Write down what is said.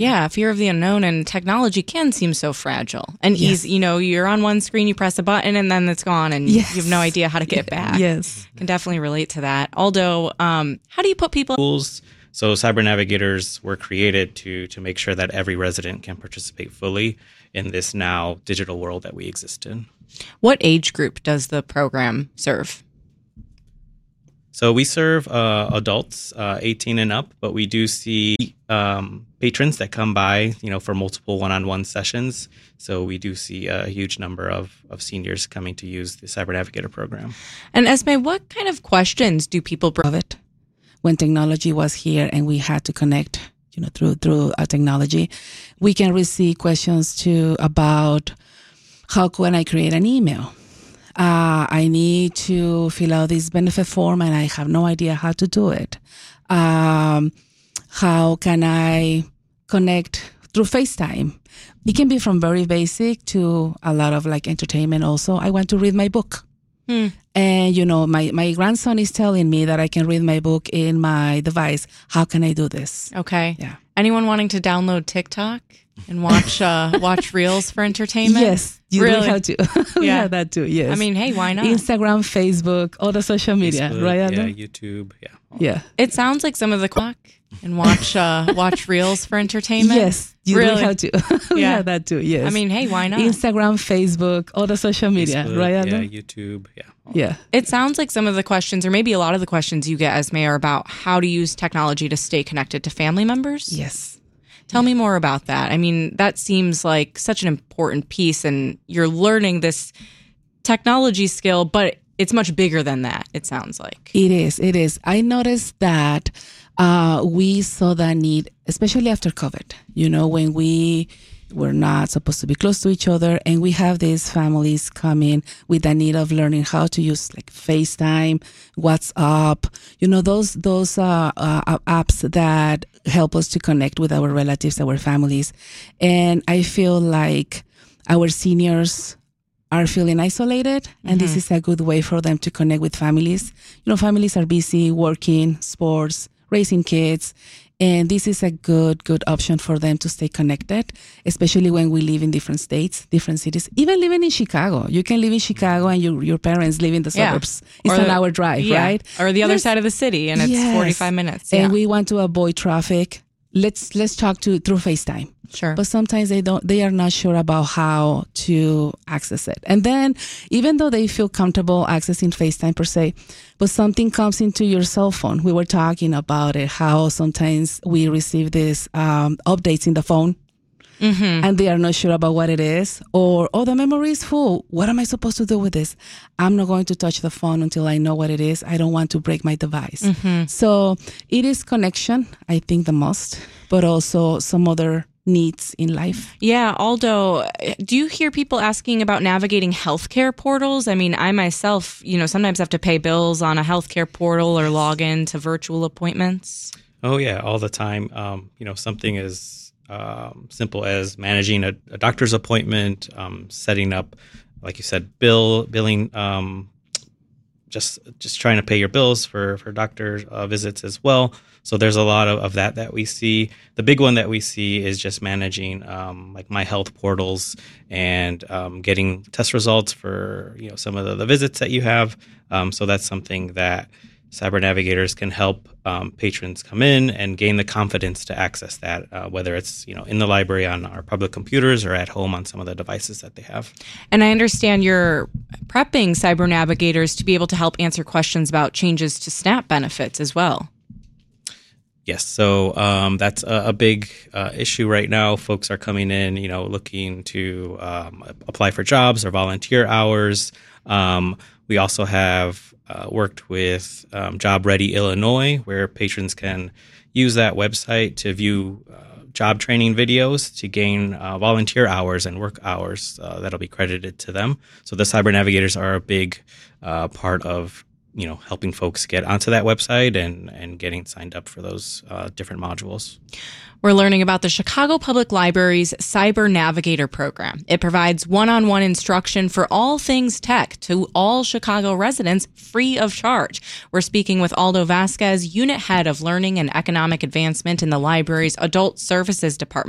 Yeah, fear of the unknown, and technology can seem so fragile. And you're on one screen, you press a button, and then it's gone, and you have no idea how to get it back. Yes. Can definitely relate to that. Aldo, how do you put people... Tools. So Cyber Navigators were created to make sure that every resident can participate fully in this now digital world that we exist in. What age group does the program serve? So we serve adults 18 and up, but we do see patrons that come by, for multiple one-on-one sessions. So we do see a huge number of seniors coming to use the Cyber Navigator program. And Esme, what kind of questions do people bring? When technology was here and we had to connect, through technology, we can receive questions too about how can I create an email? I need to fill out this benefit form and I have no idea how to do it. How can I connect through FaceTime? It can be from very basic to a lot of entertainment also. I want to read my book. And, my grandson is telling me that I can read my book in my device. How can I do this? Okay. Yeah. Anyone wanting to download TikTok and watch Reels for entertainment? Yes, you really have to. We have that too, yes. I mean, hey, why not? Instagram, Facebook, all the social media, Facebook, right? Yeah, YouTube, yeah. Yeah. It sounds like some of the clock and watch Reels for entertainment. Yes, you really have to. We have that too, yes. I mean, hey, why not? Instagram, Facebook, all the social media, Facebook, right? Yeah, YouTube, yeah. Yeah. It sounds like some of the questions, or maybe a lot of the questions you get, Esme, are about how to use technology to stay connected to family members. Yes. Tell me more about that. I mean, that seems like such an important piece, and you're learning this technology skill, but it's much bigger than that, it sounds like. It is. I noticed that we saw that need, especially after COVID, when we were not supposed to be close to each other, and we have these families coming with the need of learning how to use FaceTime, WhatsApp, those apps that help us to connect with our relatives, our families. And I feel like our seniors are feeling isolated, and this is a good way for them to connect with families. Families are busy working, sports, raising kids, and this is a good option for them to stay connected, especially when we live in different states, different cities. Even living in Chicago, you can live in Chicago and your parents live in the suburbs. It's an hour drive, right? Or the other side of the city, and it's 45 minutes. And we want to avoid traffic. Let's talk through FaceTime. Sure. But sometimes they are not sure about how to access it. And then even though they feel comfortable accessing FaceTime per se, but something comes into your cell phone. We were talking about it, how sometimes we receive these updates in the phone and they are not sure about what it is, or, the memory is full. What am I supposed to do with this? I'm not going to touch the phone until I know what it is. I don't want to break my device. So it is connection, I think, the most, but also some other needs in life. Yeah, Aldo, do you hear people asking about navigating healthcare portals? I mean, I myself, sometimes have to pay bills on a healthcare portal or log in to virtual appointments. Oh, yeah, all the time. Something as simple as managing a doctor's appointment, setting up, like you said, billing, just trying to pay your bills for doctor visits as well. So there's a lot of that we see. The big one that we see is just managing My Health portals and getting test results for some of the visits that you have. So that's something that Cyber Navigators can help patrons come in and gain the confidence to access that, whether it's in the library on our public computers or at home on some of the devices that they have. And I understand you're prepping Cyber Navigators to be able to help answer questions about changes to SNAP benefits as well. Yes, so that's a big issue right now. Folks are coming in, looking to apply for jobs or volunteer hours. We also have worked with Job Ready Illinois, where patrons can use that website to view job training videos to gain volunteer hours and work hours that'll be credited to them. So the Cyber Navigators are a big part of helping folks get onto that website and getting signed up for those different modules. We're learning about the Chicago Public Library's Cyber Navigator program. It provides one-on-one instruction for all things tech to all Chicago residents free of charge. We're speaking with Aldo Vasquez, Unit Head of Learning and Economic Advancement in the library's Adult Services Department.